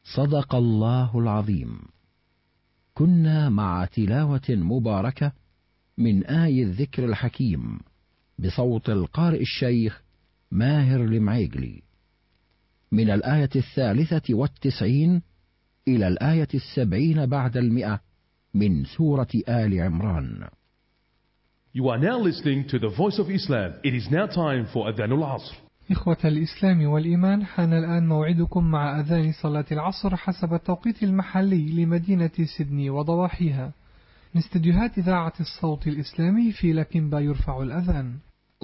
صدق الله العظيم. كنا مع تلاوة مباركة من آي الذكر الحكيم بصوت القارئ الشيخ ماهر المعيقلي، من الآية 93 إلى الآية 70 بعد 100 من سورة آل عمران. You are now listening to the Voice of Islam. It is now time for أذان العصر. إخوة الإسلام والإيمان، حان الآن موعدكم مع أذان صلاة العصر حسب التوقيت المحلي لمدينة سيدني وضواحيها. من استديوهات إذاعة الصوت الإسلامي في لكنبا يرفع الأذان.